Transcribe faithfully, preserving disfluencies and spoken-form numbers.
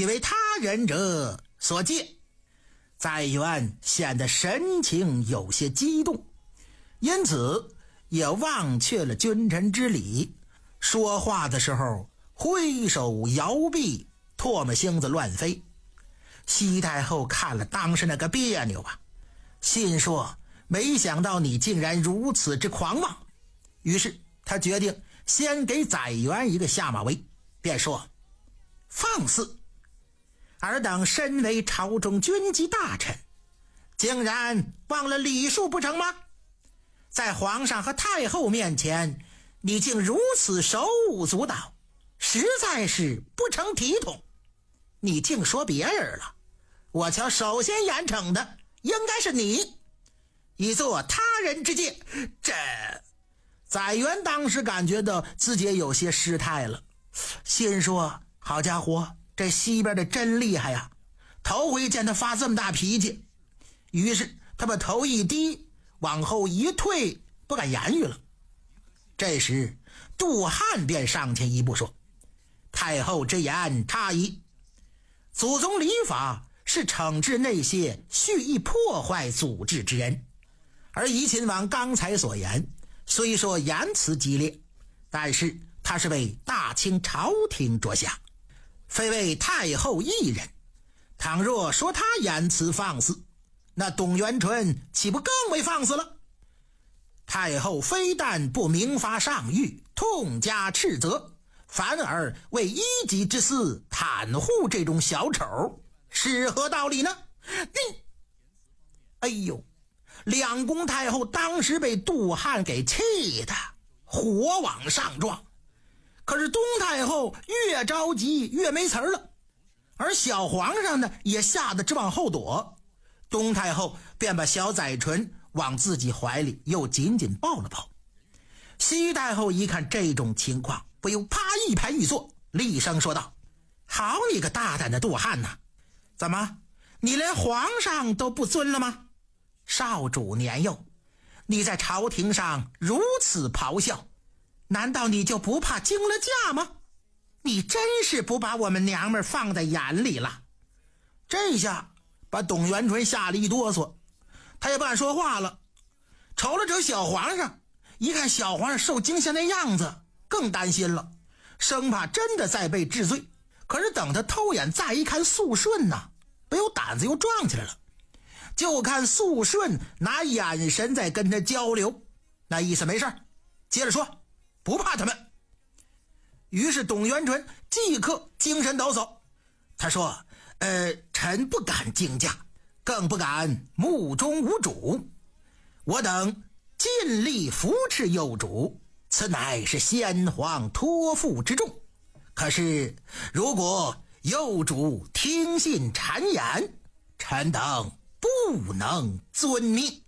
以为他人者所借。载元显得神情有些激动，因此也忘却了君臣之礼，说话的时候挥手摇臂，唾沫星子乱飞。西太后看了当时那个别扭啊，心说没想到你竟然如此之狂妄。于是他决定先给载元一个下马威，便说：放肆！尔等身为朝中军机大臣，竟然忘了礼数不成吗？在皇上和太后面前，你竟如此手舞足蹈，实在是不成体统。你竟说别人了，我瞧首先严惩的应该是你，以作他人之戒。这载元当时感觉到自己有些失态了，心说好家伙，这西边的真厉害呀，头回见他发这么大脾气。于是他把头一低，往后一退，不敢言语了。这时杜汉便上前一步说：太后之言差矣，祖宗礼法是惩治那些蓄意破坏祖制之人，而怡亲王刚才所言虽说言辞激烈，但是他是为大清朝廷着想，非为太后一人。倘若说他言辞放肆，那董元淳岂不更为放肆了？太后非但不明罚上谕，痛加斥责，反而为一己之私袒护这种小丑，是何道理呢？你哎呦，两宫太后当时被杜汉给气得火往上撞。可是东太后越着急越没词儿了，而小皇上呢也吓得直往后躲。东太后便把小载淳往自己怀里又紧紧抱了抱。西太后一看这种情况，不由啪一拍玉座，厉声说道：好你个大胆的杜汉呐，怎么你连皇上都不尊了吗？少主年幼，你在朝廷上如此咆哮，难道你就不怕惊了驾吗？你真是不把我们娘们放在眼里了。这下把董元淳吓了一哆嗦，他也不敢说话了。瞅了瞅小皇上，一看小皇上受惊吓那样子，更担心了，生怕真的再被治罪。可是等他偷眼再一看肃顺呐，不由胆子又壮起来了。就看肃顺拿眼神在跟他交流，那意思没事，接着说不怕他们。于是董元淳即刻精神抖擞，他说：呃，臣不敢惊驾，更不敢目中无主，我等尽力扶持幼主，此乃是先皇托付之重。可是如果幼主听信谗言，臣等不能遵命。